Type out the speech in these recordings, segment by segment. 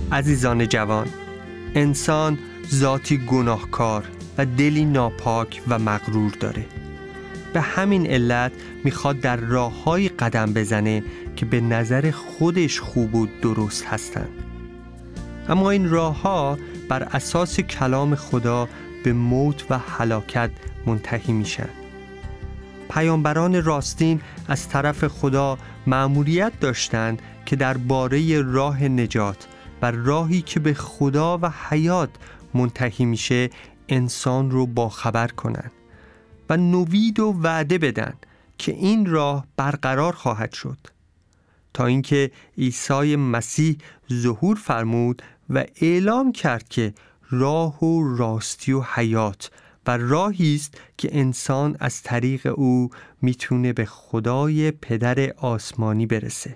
عزیزان جوان، انسان ذاتی گناهکار و دلی ناپاک و مغرور داره. به همین علت میخواد در راه‌های قدم بزنه که به نظر خودش خوب و درست هستن. اما این راه‌ها بر اساس کلام خدا به موت و هلاکت منتهی میشن. پیامبران راستین از طرف خدا مأموریت داشتند که درباره راه نجات و راهی که به خدا و حیات منتهی میشه انسان رو باخبر کنن و نوید و وعده بدن که این راه برقرار خواهد شد، تا اینکه عیسی مسیح ظهور فرمود و اعلام کرد که راه و راستی و حیات و راهی است که انسان از طریق او میتونه به خدای پدر آسمانی برسه.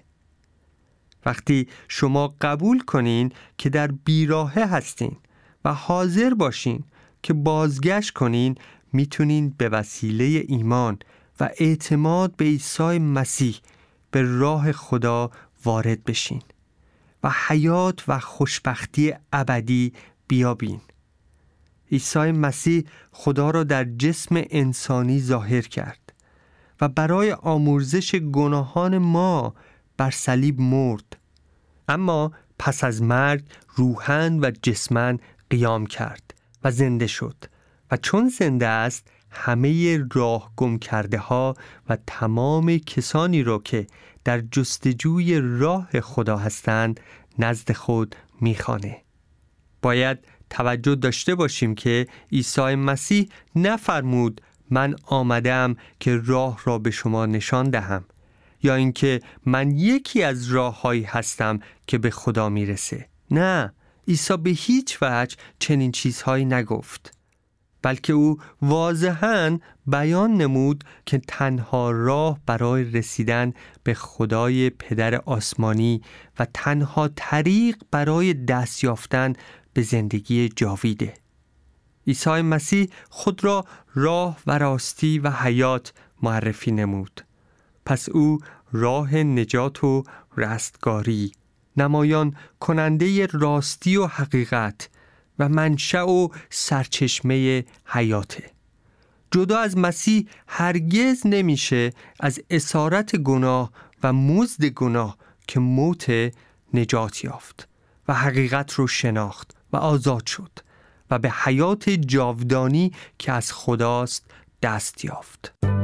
وقتی شما قبول کنین که در بیراهه هستین و حاضر باشین که بازگشت کنین، میتونین به وسیله ایمان و اعتماد به عیسی مسیح به راه خدا وارد بشین و حیات و خوشبختی ابدی بیابین. عیسی مسیح خدا را در جسم انسانی ظاهر کرد و برای آمرزش گناهان ما بر صلیب مرد، اما پس از مرگ روحاً و جسماً قیام کرد و زنده شد و چون زنده است همه راه گم کرده ها و تمام کسانی را که در جستجوی راه خدا هستند نزد خود میخوانه. باید توجه داشته باشیم که عیسی مسیح نفرمود من آمدم که راه را به شما نشان دهم، یا اینکه من یکی از راه‌هایی هستم که به خدا میرسه. نه، عیسی به هیچ وجه چنین چیزهایی نگفت، بلکه او واضحاً بیان نمود که تنها راه برای رسیدن به خدای پدر آسمانی و تنها طریق برای دست یافتن به زندگی جاویده. عیسی مسیح خود را راه و راستی و حیات معرفی نمود. پس او راه نجات و رستگاری، نمایان کننده راستی و حقیقت و منشأ و سرچشمه حیاته. جدا از مسیح هرگز نمیشه از اسارت گناه و مزد گناه که موت نجات یافت و حقیقت رو شناخت و آزاد شد و به حیات جاودانی که از خداست دست یافت.